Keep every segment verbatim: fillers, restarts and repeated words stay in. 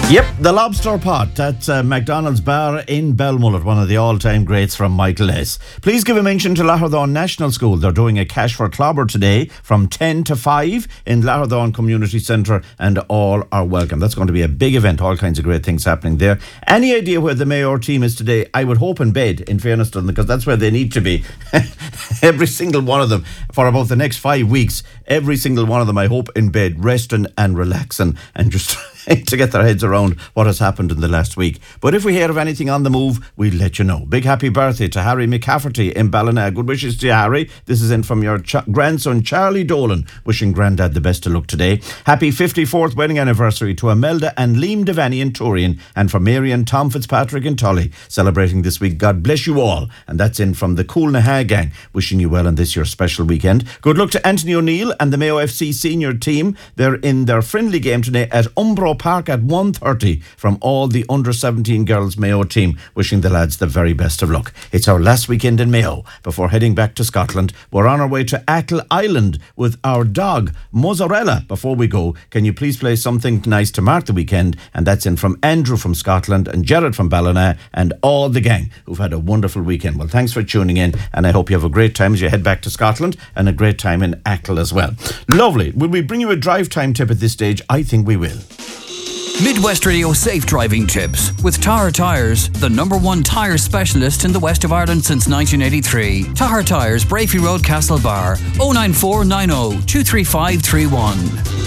Yep, the Lobster Pot at uh, McDonald's Bar in Belmullet, one of the all-time greats from Michael S. Please give a mention to Lahardhaun National School. They're doing a cash for clobber today from ten to five in Lahardhaun Community Centre, and all are welcome. That's going to be a big event, all kinds of great things happening there. Any idea where the Mayo team is today? I would hope in bed, in fairness to them, because that's where they need to be. Every single one of them, for about the next five weeks, every single one of them, I hope, in bed, resting and relaxing and just to get their heads around what has happened in the last week. But if we hear of anything on the move, we'll let you know. Big happy birthday to Harry McCafferty in Ballina. Good wishes to you, Harry. This is in from your ch- grandson, Charlie Dolan, wishing Grandad the best of luck today. Happy fifty-fourth wedding anniversary to Imelda and Liam Devaney in Turian, and from Mary and Tom Fitzpatrick in Tully, celebrating this week. God bless you all. And that's in from the Coolnaha gang, wishing you well on this your special weekend. Good luck to Anthony O'Neill and the Mayo F C senior team. They're in their friendly game today at Umbro Park at one thirty from all the under seventeen girls Mayo team, wishing the lads the very best of luck. It's our last weekend in Mayo before heading back to Scotland. We're on our way to Achill Island with our dog Mozzarella. Before we go, can you please play something nice to mark the weekend? And that's in from Andrew from Scotland and Jared from Ballina and all the gang who've had a wonderful weekend. Well, thanks for tuning in, and I hope you have a great time as you head back to Scotland, and a great time in Achill as well. Lovely. Will we bring you a drive time tip at this stage? I think we will. Midwest Radio Safe Driving Tips with Tahar Tyres, the number one tyre specialist in the west of Ireland since nineteen eighty-three. Tahar Tyres, Brafey Road, Castlebar, oh nine four nine oh two three five three one.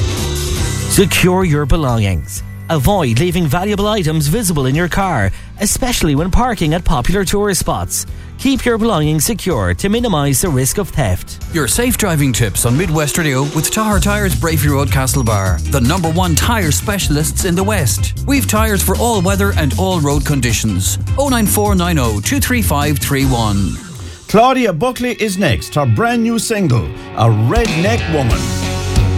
Secure your belongings. Avoid leaving valuable items visible in your car, especially when parking at popular tourist spots. Keep your belongings secure to minimise the risk of theft. Your safe driving tips on Midwest Radio with Tahar Tyres, Brafey Road, Castlebar, the number one tyre specialists in the West. We've tyres for all weather and all road conditions. oh nine four nine oh two three five three one. Claudia Buckley is next. Her brand new single, A Redneck Woman.